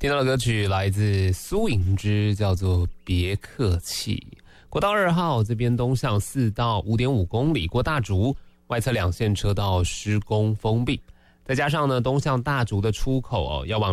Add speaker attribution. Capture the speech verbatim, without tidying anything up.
Speaker 1: 听到的歌曲来自苏颖之，叫做《别客气》。国道二号这边东向四到五点五公里，过大竹外侧两线车道施工封闭，再加上呢东向大竹的出口哦，要往